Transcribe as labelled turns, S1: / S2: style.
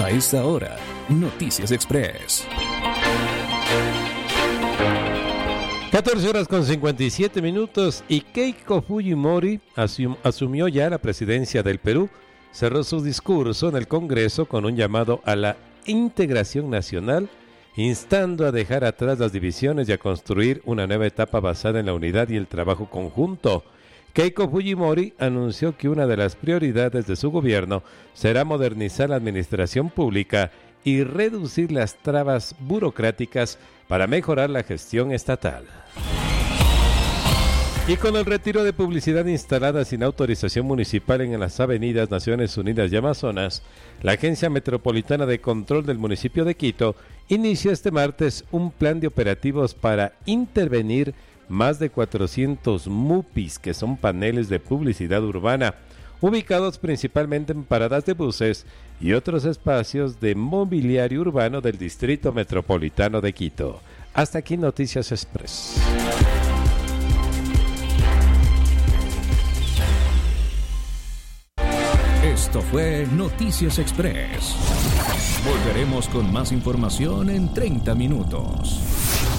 S1: A esta hora, Noticias Express.
S2: 14:57 y Keiko Fujimori asumió ya la presidencia del Perú. Cerró su discurso en el Congreso con un llamado a la integración nacional, instando a dejar atrás las divisiones y a construir una nueva etapa basada en la unidad y el trabajo conjunto. Keiko Fujimori anunció que una de las prioridades de su gobierno será modernizar la administración pública y reducir las trabas burocráticas para mejorar la gestión estatal. Y con el retiro de publicidad instalada sin autorización municipal en las avenidas Naciones Unidas y Amazonas, la Agencia Metropolitana de Control del municipio de Quito inició este martes un plan de operativos para intervenir más de 400 MUPIs, que son paneles de publicidad urbana, ubicados principalmente en paradas de buses y otros espacios de mobiliario urbano del Distrito Metropolitano de Quito. Hasta aquí Noticias Express.
S1: Esto fue Noticias Express. Volveremos con más información en 30 minutos.